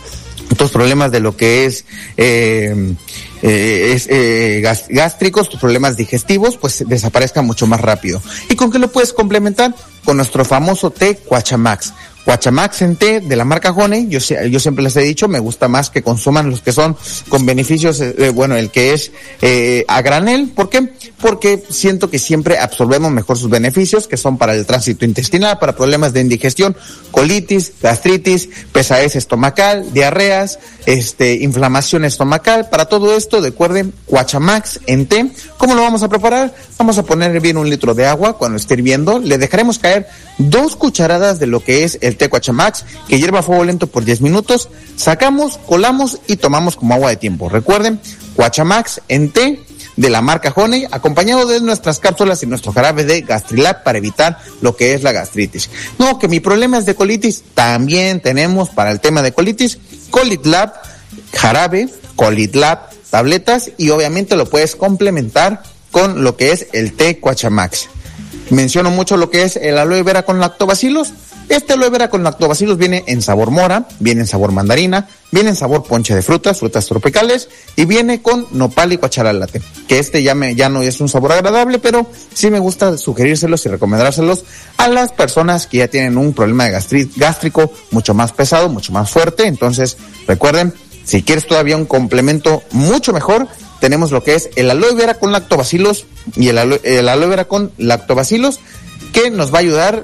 gástricos, tus problemas digestivos, pues desaparezcan mucho más rápido. ¿Y con qué lo puedes complementar? Con nuestro famoso té Cuachamax. Cuachamax en té de la marca Honey, yo siempre les he dicho, me gusta más que consuman los que son con beneficios, el que es a granel. ¿Por qué? Porque siento que siempre absorbemos mejor sus beneficios, que son para el tránsito intestinal, para problemas de indigestión, colitis, gastritis, pesadez estomacal, diarreas, inflamación estomacal. Para todo esto, recuerden, Cuachamax en té. ¿Cómo lo vamos a preparar? Vamos a poner bien 1 litro de agua. Cuando esté hirviendo, le dejaremos caer 2 cucharadas de lo que es el té Cuachamax, que hierva a fuego lento por 10 minutos. Sacamos, colamos y tomamos como agua de tiempo. Recuerden, Cuachamax en té de la marca Honey, acompañado de nuestras cápsulas y nuestro jarabe de Gastrilab para evitar lo que es la gastritis. No, que mi problema es de colitis, también tenemos para el tema de colitis, Colitlab jarabe, Colitlab tabletas, y obviamente lo puedes complementar con lo que es el té Cuachamax. Menciono mucho lo que es el aloe vera con lactobacilos. Este aloe vera con lactobacilos viene en sabor mora, viene en sabor mandarina, viene en sabor ponche de frutas tropicales, y viene con nopal y guachara latte. Que ya no es un sabor agradable, pero sí me gusta sugerírselos y recomendárselos a las personas que ya tienen un problema de gástrico mucho más pesado, mucho más fuerte. Entonces, recuerden, Si quieres todavía un complemento mucho mejor, tenemos lo que es el aloe vera con lactobacilos y el aloe vera con lactobacilos, que nos va a ayudar,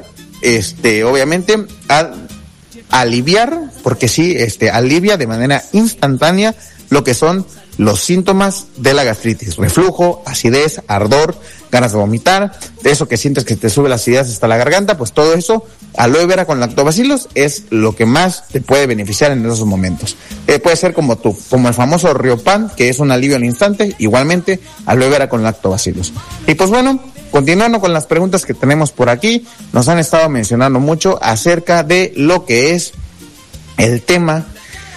obviamente, a aliviar, porque sí, alivia de manera instantánea lo que son los síntomas de la gastritis: reflujo, acidez, ardor, ganas de vomitar, de eso que sientes que te sube la acidez hasta la garganta. Pues todo eso, aloe vera con lactobacilos es lo que más te puede beneficiar en esos momentos. Puede ser como el famoso Riopan, que es un alivio al instante, igualmente aloe vera con lactobacilos. Y pues bueno, continuando con las preguntas que tenemos por aquí, nos han estado mencionando mucho acerca de lo que es el tema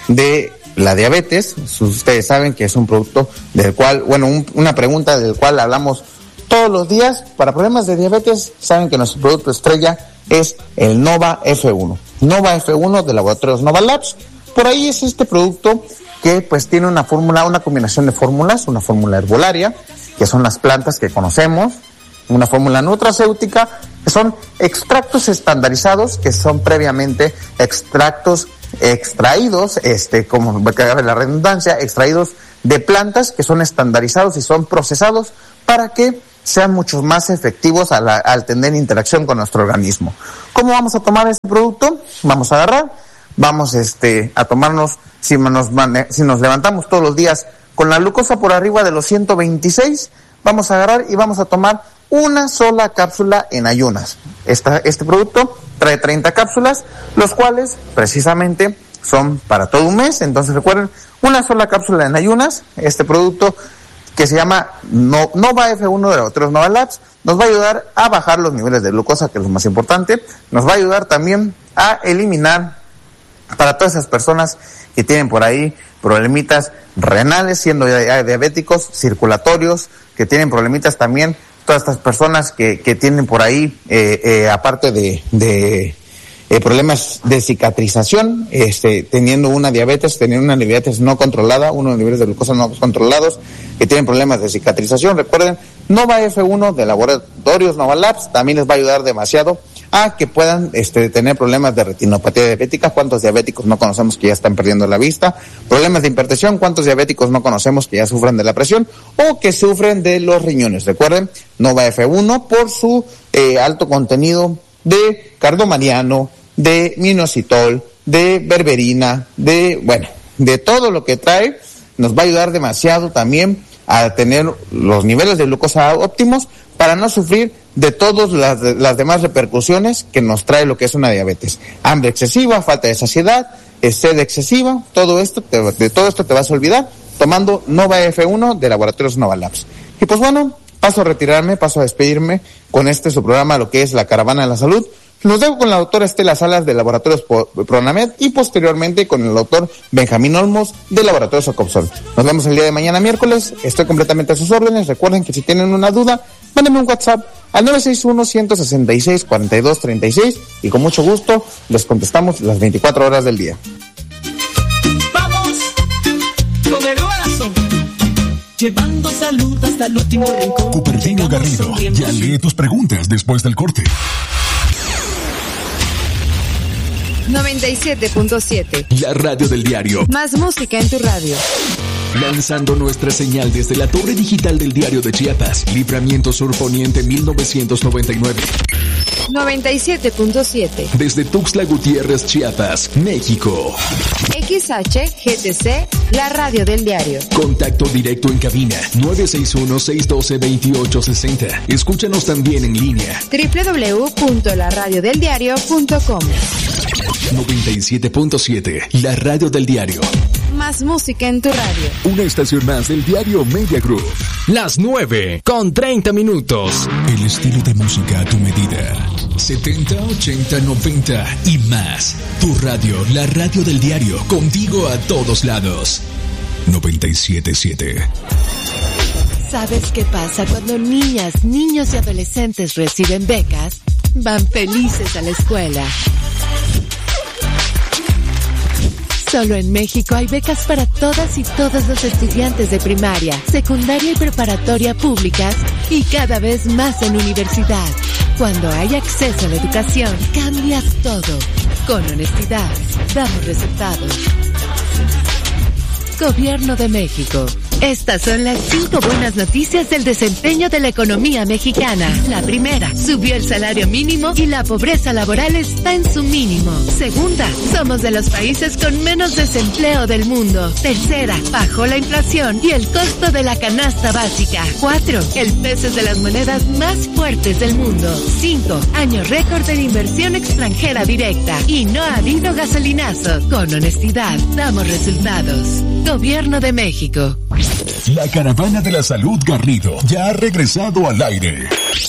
de la diabetes. Ustedes saben que es un producto del cual, una pregunta del cual hablamos todos los días. Para problemas de diabetes, saben que nuestro producto estrella es el Nova F1. Nova F1 de Laboratorios Nova Labs. Por ahí es este producto que pues tiene una combinación de fórmulas, una fórmula herbolaria, que son las plantas que conocemos, una fórmula nutracéutica, que son extractos estandarizados, que son previamente extractos extraídos, como cabe la redundancia, extraídos de plantas que son estandarizados y son procesados para que sean mucho más efectivos al tener interacción con nuestro organismo. ¿Cómo vamos a tomar este producto? Vamos a agarrar, vamos a tomarnos, si nos levantamos todos los días con la glucosa por arriba de los 126, vamos a agarrar y vamos a tomar una sola cápsula en ayunas. Este producto trae 30 cápsulas, los cuales precisamente son para todo un mes. Entonces recuerden, una sola cápsula en ayunas. Este producto, que se llama Nova F1 de Laboratorios Nova Labs, nos va a ayudar a bajar los niveles de glucosa, que es lo más importante. Nos va a ayudar también a eliminar, para todas esas personas que tienen por ahí problemitas renales, siendo ya diabéticos, circulatorios, que tienen problemitas también, todas estas personas que tienen por ahí, aparte de problemas de cicatrización, teniendo una diabetes no controlada, unos niveles de glucosa no controlados, que tienen problemas de cicatrización. Recuerden, Nova F1 de Laboratorios Nova Labs también les va a ayudar demasiado a que puedan tener problemas de retinopatía diabética. ¿Cuántos diabéticos no conocemos que ya están perdiendo la vista? Problemas de hipertensión. ¿Cuántos diabéticos no conocemos que ya sufren de la presión o que sufren de los riñones? Recuerden, Nova F1 por su alto contenido de cardomariano, de minoxidil, de berberina, de todo lo que trae, nos va a ayudar demasiado también a tener los niveles de glucosa óptimos para no sufrir de todas las demás repercusiones que nos trae lo que es una diabetes. Hambre excesiva, falta de saciedad, sed excesiva, todo esto te vas a olvidar tomando Nova F1 de Laboratorios Nova Labs. Y pues bueno, paso a despedirme con su programa, lo que es la Caravana de la Salud. Los dejo con la doctora Estela Salas de Laboratorios Pronamed y posteriormente con el doctor Benjamín Olmos de Laboratorios Ocopsol. Nos vemos el día de mañana miércoles. Estoy completamente a sus órdenes. Recuerden que si tienen una duda, mándenme un WhatsApp al 961-166-4236 y con mucho gusto les contestamos las 24 horas del día. Vamos con el corazón, llevando salud hasta el último rincón. Cupertino Garrido ya lee tus preguntas después del corte. 97.7. La radio del diario. Más música en tu radio. Lanzando nuestra señal desde la torre digital del Diario de Chiapas, Libramiento Sur Poniente 1999. 97.7. Desde Tuxtla Gutiérrez, Chiapas, México. XHGTC, la radio del diario. Contacto directo en cabina 961-612-2860. Escúchanos también en línea. www.laradiodeldiario.com. 97.7, la radio del diario. Más música en tu radio. Una estación más del diario Media Group. Las 9:30. El estilo de música a tu medida. 70, 80, 90 y más. Tu radio, la radio del diario, contigo a todos lados. 97.7. ¿Sabes qué pasa cuando niñas, niños y adolescentes reciben becas? Van felices a la escuela. Solo en México hay becas para todas y todos los estudiantes de primaria, secundaria y preparatoria públicas y cada vez más en universidad. Cuando hay acceso a la educación, cambias todo. Con honestidad, damos resultados. Gobierno de México. Estas son las 5 buenas noticias del desempeño de la economía mexicana. La primera, subió el salario mínimo y la pobreza laboral está en su mínimo. Segunda, somos de los países con menos desempleo del mundo. Tercera, bajó la inflación y el costo de la canasta básica. 4, el peso es de las monedas más fuertes del mundo. 5, año récord de inversión extranjera directa. Y no ha habido gasolinazo. Con honestidad, damos resultados. Gobierno de México. La Caravana de la Salud Garrido ya ha regresado al aire.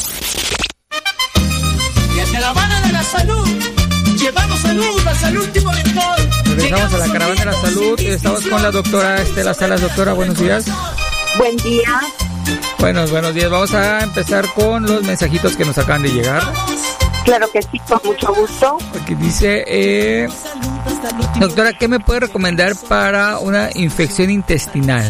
Y en la Caravana de la Salud llevamos salud hasta el último rincón. Regresamos a la Caravana de la Salud. Estamos con la doctora Estela Salas. Doctora, buenos días. Buen día. Buenos días. Vamos a empezar con los mensajitos que nos acaban de llegar. Claro que sí, con mucho gusto. Aquí dice, doctora, ¿qué me puede recomendar para una infección intestinal?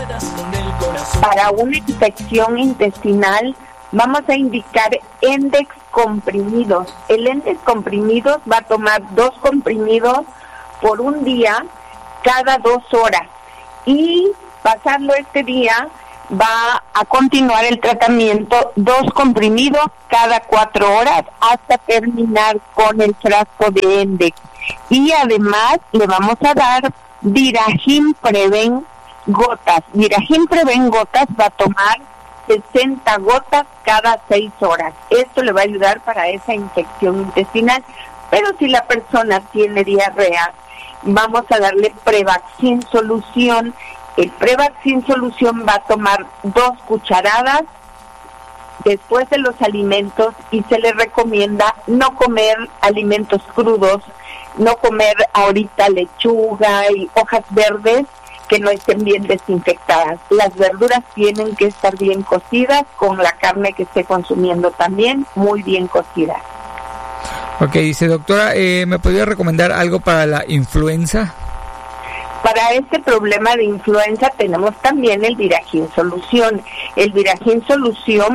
Para una infección intestinal vamos a indicar Endex comprimidos. El Endex comprimidos va a tomar 2 comprimidos por un día cada 2 horas. Y pasarlo este día va a continuar el tratamiento 2 comprimidos cada 4 horas hasta terminar con el frasco de Endex. Y además le vamos a dar Viragin Preven gotas. Viragin Preven gotas va a tomar 60 gotas cada 6 horas. Esto le va a ayudar para esa infección intestinal. Pero si la persona tiene diarrea, vamos a darle Prevaxin solución. El Prevaxin solución va a tomar 2 cucharadas después de los alimentos y se le recomienda no comer alimentos crudos, no comer ahorita lechuga y hojas verdes que no estén bien desinfectadas. Las verduras tienen que estar bien cocidas, con la carne que esté consumiendo también muy bien cocida. Ok, dice, doctora, ¿me podría recomendar algo para la influenza? Para este problema de influenza tenemos también el Viragin solución. El Viragin solución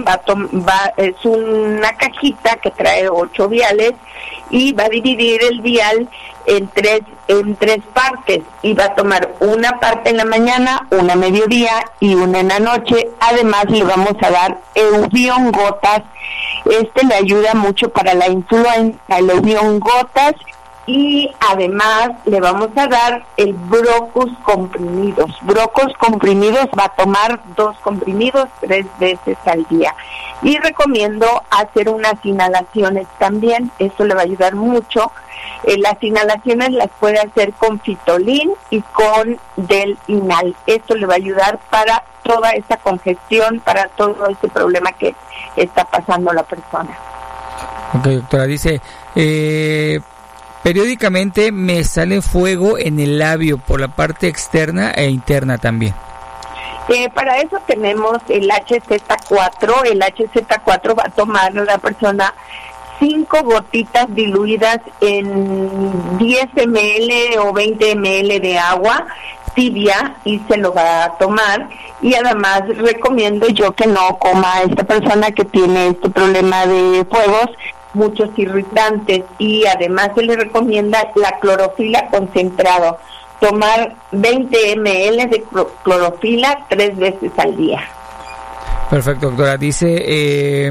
es una cajita que trae 8 viales y va a dividir el vial en tres partes y va a tomar una parte en la mañana, una a mediodía y una en la noche. Además le vamos a dar Eubion gotas. Este le ayuda mucho para la influenza, el Eubion gotas. Y además le vamos a dar el Brocus comprimidos. Brocus comprimidos va a tomar 2 comprimidos 3 veces al día. Y recomiendo hacer unas inhalaciones también, eso le va a ayudar mucho. Las inhalaciones las puede hacer con Fitolin y con Del Inal. Esto le va a ayudar para toda esa congestión, para todo este problema que está pasando la persona. Ok, doctora, dice... periódicamente me sale fuego en el labio por la parte externa e interna también. Para eso tenemos el HZ4. El HZ4 va a tomar la persona 5 gotitas diluidas en 10 ml o 20 ml de agua tibia y se lo va a tomar. Y además recomiendo yo que no coma a esta persona que tiene este problema de fuegos, muchos irritantes, y además se le recomienda la clorofila concentrado, tomar 20 ml de clorofila 3 veces al día. Perfecto, doctora. Dice,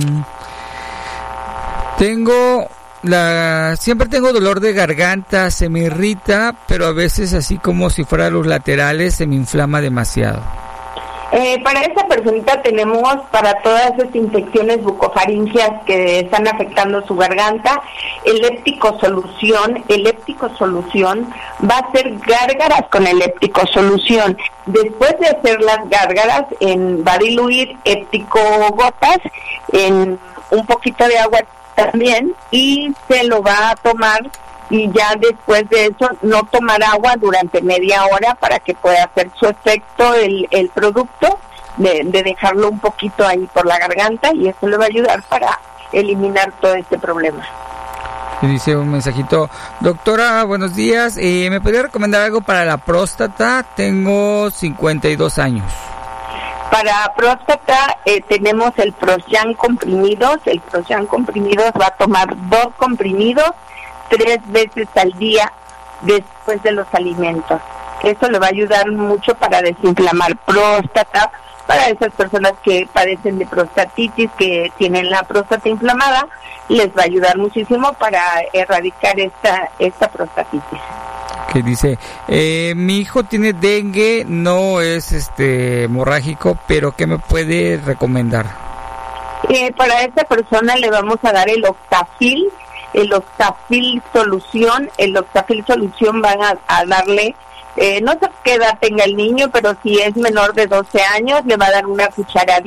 siempre tengo dolor de garganta, se me irrita, pero a veces así como si fuera los laterales se me inflama demasiado. Para esa personita tenemos para todas esas infecciones bucofaringias que están afectando su garganta, el Éptico Solución. El Éptico Solución va a hacer gárgaras con el Éptico Solución. Después de hacer las gárgaras, va a diluir Éptico gotas en un poquito de agua también y se lo va a tomar. Y ya después de eso no tomar agua durante media hora para que pueda hacer su efecto el producto, de dejarlo un poquito ahí por la garganta, y eso le va a ayudar para eliminar todo este problema. Y dice un mensajito, doctora, buenos días, ¿me podría recomendar algo para la próstata? Tengo 52 años. Para próstata tenemos el Prosyan comprimidos. El Prosyan comprimidos va a tomar 2 comprimidos 3 veces al día después de los alimentos. Eso le va a ayudar mucho para desinflamar próstata, para esas personas que padecen de prostatitis, que tienen la próstata inflamada, les va a ayudar muchísimo para erradicar esta prostatitis. Que dice, mi hijo tiene dengue, no es hemorrágico, pero ¿qué me puede recomendar? Para esta persona le vamos a dar el Octafil solución. El Octafil solución van a darle, no sé qué edad tenga el niño, pero si es menor de 12 años, le va a dar una cucharada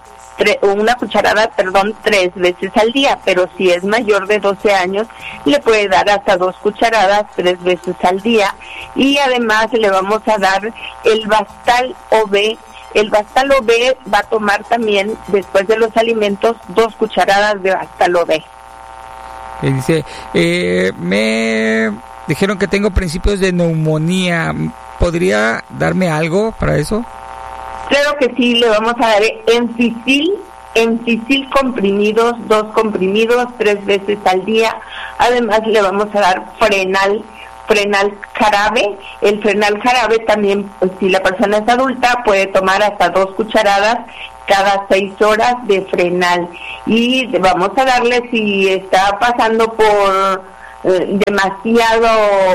3 veces al día, pero si es mayor de 12 años, le puede dar hasta 2 cucharadas 3 veces al día. Y además le vamos a dar el Bastal OB. El Bastal OB va a tomar también, después de los alimentos, 2 cucharadas de Bastal OB. Dice, me dijeron que tengo principios de neumonía. ¿Podría darme algo para eso? Claro que sí, le vamos a dar Enficil comprimidos, 2 comprimidos 3 veces al día. Además le vamos a dar Frenal jarabe. El Frenal jarabe también, pues, si la persona es adulta, puede tomar hasta 2 cucharadas cada 6 horas de Frenal. Y vamos a darle, si está pasando por demasiado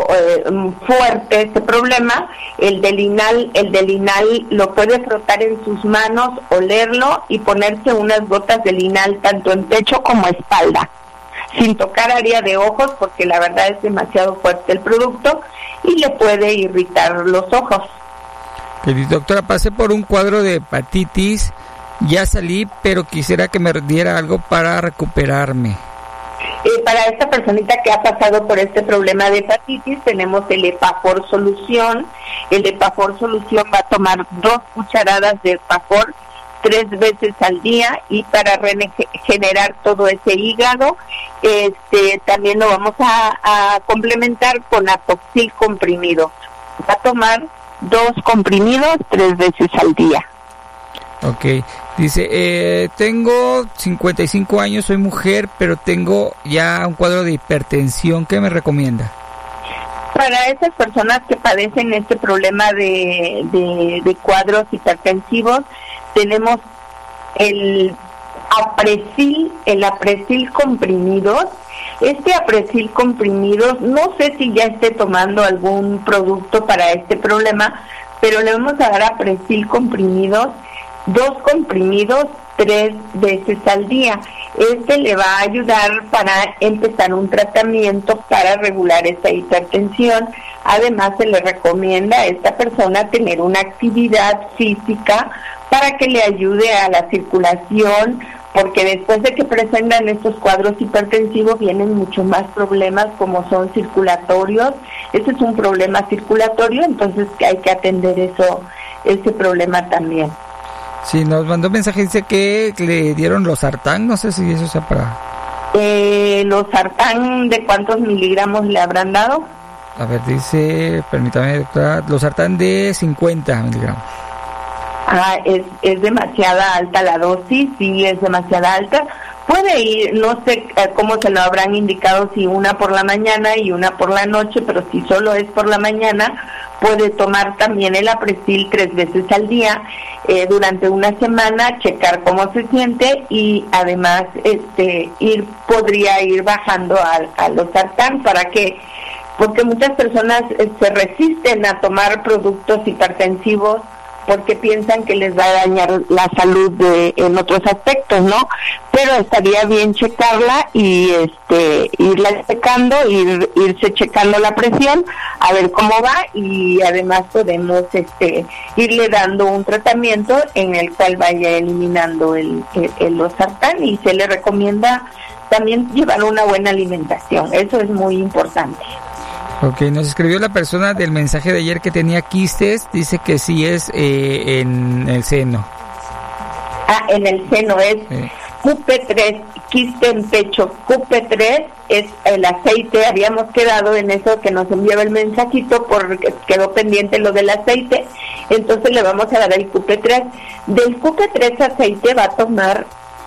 fuerte este problema, el Delinal lo puede frotar en sus manos, olerlo y ponerse unas gotas de Linal tanto en pecho como espalda, sin tocar área de ojos, porque la verdad es demasiado fuerte el producto y le puede irritar los ojos. Doctora, pasé por un cuadro de hepatitis, ya salí, pero quisiera que me diera algo para recuperarme. Para esta personita que ha pasado por este problema de hepatitis, tenemos el Epafor solución. El Epafor solución va a tomar 2 cucharadas de Epafor 3 veces al día, y para regenerar todo ese hígado, también lo vamos a complementar con Atoxil comprimido. Va a tomar 2 comprimidos 3 veces al día. Ok, dice, tengo 55 años, soy mujer, pero tengo ya un cuadro de hipertensión. ¿Qué me recomienda? Para esas personas que padecen este problema de cuadros hipertensivos, tenemos el Apresil comprimidos. Este Apresil comprimidos, no sé si ya esté tomando algún producto para este problema, pero le vamos a dar Apresil comprimidos, 2 comprimidos 3 veces al día. Le va a ayudar para empezar un tratamiento para regular esta hipertensión. Además, se le recomienda a esta persona tener una actividad física para que le ayude a la circulación, porque después de que presentan estos cuadros hipertensivos vienen mucho más problemas como son circulatorios. Este es un problema circulatorio, entonces hay que atender ese problema también. Sí, nos mandó un mensaje, dice que le dieron losartán, no sé si eso sea para... ¿Losartán de cuántos miligramos le habrán dado? A ver, dice, permítame, doctora, losartán de 50 miligramos. Es demasiada alta la dosis, sí, es demasiada alta. Puede ir, no sé cómo se lo habrán indicado, si una por la mañana y una por la noche, pero si solo es por la mañana, puede tomar también el Apresil 3 veces al día durante una semana, checar cómo se siente, y además podría ir bajando a losartán porque muchas personas se resisten a tomar productos hipertensivos porque piensan que les va a dañar la salud en otros aspectos, ¿no? Pero estaría bien checarla y irla checando, irse checando la presión, a ver cómo va, y además podemos irle dando un tratamiento en el cual vaya eliminando el losartán, y se le recomienda también llevar una buena alimentación. Eso es muy importante. Ok, nos escribió la persona del mensaje de ayer que tenía quistes, dice que sí es en el seno. En el seno es QP3, quiste en pecho. QP3 es el aceite, habíamos quedado en eso que nos enviaba el mensajito porque quedó pendiente lo del aceite, entonces le vamos a dar el QP3. Del QP3 aceite va a tomar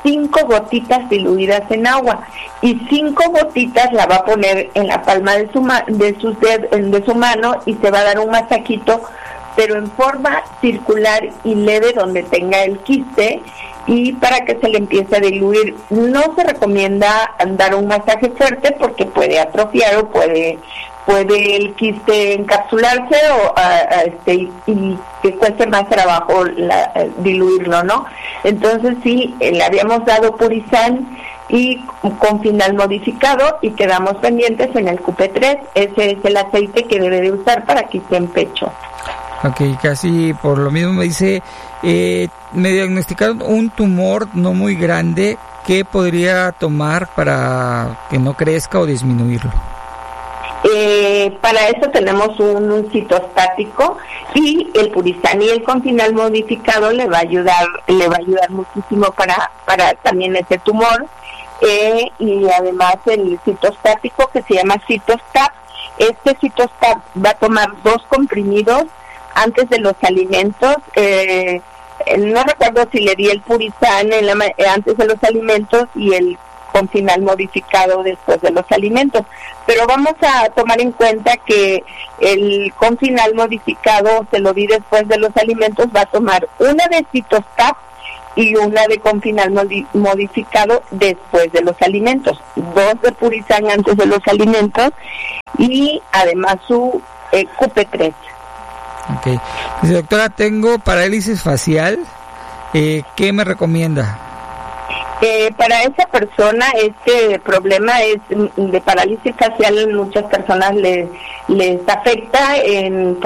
5 gotitas diluidas en agua y 5 gotitas la va a poner en la palma de su mano y se va a dar un masajito, pero en forma circular y leve donde tenga el quiste, y para que se le empiece a diluir. No se recomienda dar un masaje fuerte porque puede atrofiar o puede el quiste encapsularse y que cueste más trabajo diluirlo, ¿no? Entonces sí, le habíamos dado Purisan y con final modificado y quedamos pendientes en el QP3. Ese es el aceite que debe de usar para quiste en pecho. Ok, casi por lo mismo me dice, me diagnosticaron un tumor no muy grande. ¿Qué podría tomar para que no crezca o disminuirlo? Para eso tenemos un citostático y el Purisan y el Confinal modificado le va a ayudar muchísimo para también ese tumor, y además el citostático que se llama Citostap. Este Citostap va a tomar 2 comprimidos antes de los alimentos. No recuerdo si le di el Purisan antes de los alimentos y el Confinal modificado después de los alimentos, pero vamos a tomar en cuenta que el Confinal modificado se lo di después de los alimentos. Va a tomar una de Citostap y una de Confinal modificado después de los alimentos, 2 de Purisan antes de los alimentos y además su QP3. Ok. Dice, doctora, tengo parálisis facial, ¿qué me recomienda? Para esa persona este problema es de parálisis facial, en muchas personas les afecta